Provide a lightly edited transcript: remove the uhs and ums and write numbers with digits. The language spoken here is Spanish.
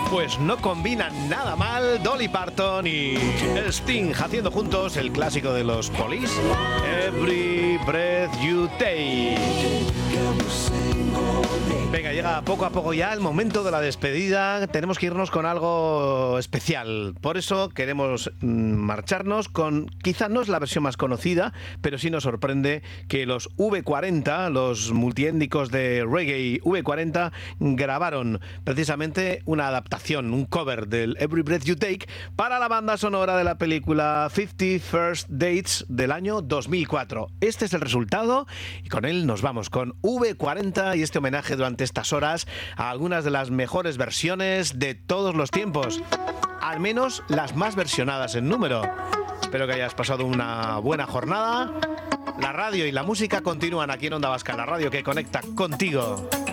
Pues no combinan nada mal Dolly Parton y Sting haciendo juntos el clásico de los Police, Every Breath You Take. Venga, llega poco a poco ya el momento de la despedida. Tenemos que irnos con algo especial. Por eso queremos marcharnos con, quizá no es la versión más conocida, pero sí nos sorprende que los V40, los multiétnicos de reggae V40, grabaron precisamente una adaptación, un cover del Every Breath You Take para la banda sonora de la película 50 First Dates del año 2004. Este es el resultado y con él nos vamos con V40 y este homenaje durante estas horas a algunas de las mejores versiones de todos los tiempos, al menos las más versionadas en número. Espero que hayas pasado una buena jornada. La radio y la música continúan aquí en Onda Vasca, la radio que conecta contigo.